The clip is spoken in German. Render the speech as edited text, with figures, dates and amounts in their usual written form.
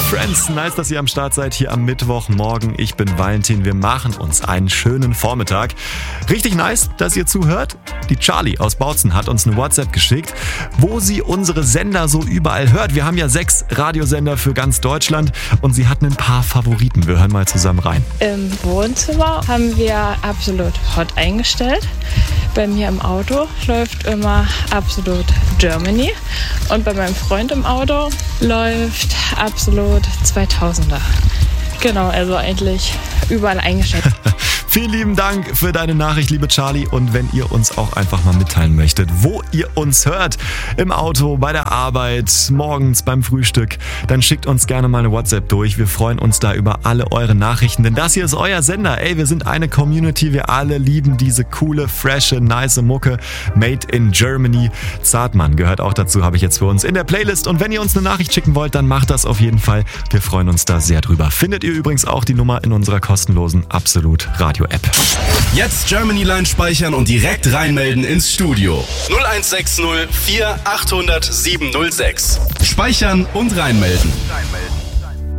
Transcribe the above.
Friends, nice, dass ihr am Start seid hier am Mittwochmorgen. Ich bin Valentin, wir machen uns einen schönen Vormittag. Richtig nice, dass ihr zuhört. Die Charlie aus Bautzen hat uns eine WhatsApp geschickt, wo sie unsere Sender so überall hört. Wir haben ja 6 Radiosender für ganz Deutschland und sie hat ein paar Favoriten. Wir hören mal zusammen rein. Im Wohnzimmer haben wir Absolut Hot eingestellt. Bei mir im Auto läuft immer Absolut Germany und bei meinem Freund im Auto läuft Absolut 2000er. Genau, also eigentlich überall eingestellt. Vielen lieben Dank für deine Nachricht, liebe Charlie. Und wenn ihr uns auch einfach mal mitteilen möchtet, wo ihr uns hört, im Auto, bei der Arbeit, morgens beim Frühstück, dann schickt uns gerne mal eine WhatsApp durch. Wir freuen uns da über alle eure Nachrichten, denn das hier ist euer Sender. Ey, wir sind eine Community, wir alle lieben diese coole, frische, nice Mucke. Made in Germany. Zartmann gehört auch dazu, habe ich jetzt für uns in der Playlist. Und wenn ihr uns eine Nachricht schicken wollt, dann macht das auf jeden Fall. Wir freuen uns da sehr drüber. Findet ihr übrigens auch die Nummer in unserer kostenlosen Absolut Radio App. Jetzt Germany Line speichern und direkt reinmelden ins Studio. 0160 4800 706. Speichern und reinmelden.